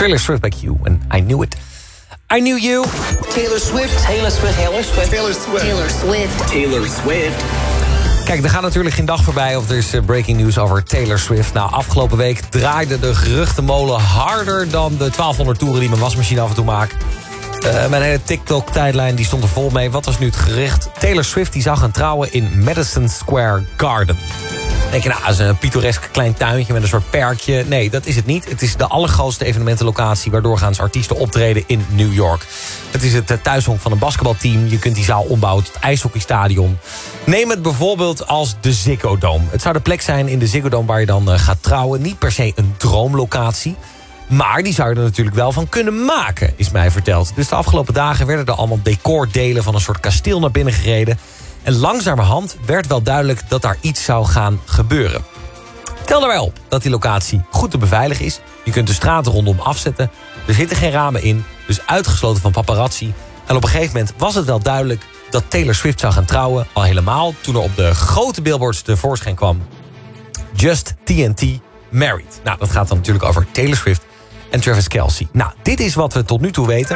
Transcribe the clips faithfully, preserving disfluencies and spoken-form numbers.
Taylor Swift by Q en I Knew It. I Knew You. Taylor Swift. Taylor Swift. Taylor Swift. Taylor Swift. Taylor Swift. Taylor Swift. Kijk, er gaat natuurlijk geen dag voorbij of er is breaking news over Taylor Swift. Nou, afgelopen week draaide de geruchtenmolen harder dan de twaalfhonderd toeren die mijn wasmachine af en toe maakt. Uh, mijn hele TikTok-tijdlijn die stond er vol mee. Wat was nu het gerucht? Taylor Swift die zou gaan trouwen in Madison Square Garden. Dan denk je, nou, dat is een pittoresk klein tuintje met een soort perkje. Nee, dat is het niet. Het is de allergrootste evenementenlocatie waar doorgaans artiesten optreden in New York. Het is het thuishonk van een basketbalteam. Je kunt die zaal ombouwen tot ijshockeystadion. Neem het bijvoorbeeld als de Ziggo Dome. Het zou de plek zijn in de Ziggo Dome waar je dan uh, gaat trouwen. Niet per se een droomlocatie. Maar die zou je er natuurlijk wel van kunnen maken, is mij verteld. Dus de afgelopen dagen werden er allemaal decordelen van een soort kasteel naar binnen gereden. En langzamerhand werd wel duidelijk dat daar iets zou gaan gebeuren. Tel er wel op dat die locatie goed te beveiligen is. Je kunt de straten rondom afzetten. Er zitten geen ramen in, dus uitgesloten van paparazzi. En op een gegeven moment was het wel duidelijk dat Taylor Swift zou gaan trouwen. Al helemaal toen er op de grote billboards tevoorschijn kwam. Just T N T Married. Nou, dat gaat dan natuurlijk over Taylor Swift en Travis Kelce. Nou, dit is wat we tot nu toe weten.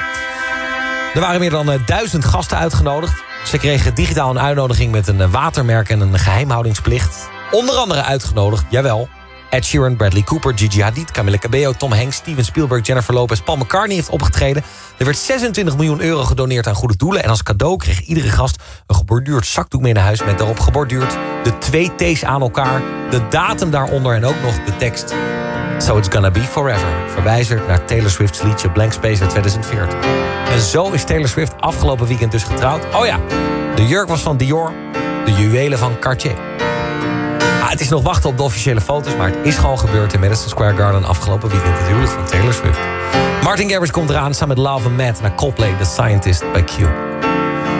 Er waren meer dan uh, duizend gasten uitgenodigd. Ze kregen digitaal een uitnodiging met een uh, watermerk en een geheimhoudingsplicht. Onder andere uitgenodigd, jawel, Ed Sheeran, Bradley Cooper, Gigi Hadid, Camila Cabello, Tom Hanks, Steven Spielberg, Jennifer Lopez, Paul McCartney heeft opgetreden. Er werd zesentwintig miljoen euro gedoneerd aan goede doelen. En als cadeau kreeg iedere gast een geborduurd zakdoek mee naar huis met daarop geborduurd de twee T's aan elkaar, de datum daaronder en ook nog de tekst So It's Gonna Be Forever, verwijzerd naar Taylor Swift's liedje Blank Space uit tweeduizend veertien. En zo is Taylor Swift afgelopen weekend dus getrouwd. Oh ja, de jurk was van Dior, de juwelen van Cartier. Ah, het is nog wachten op de officiële foto's, maar het is gewoon gebeurd in Madison Square Garden afgelopen weekend. Het huwelijk van Taylor Swift. Martin Garrix komt eraan samen met Love and Matt naar Coldplay, The Scientist by Q.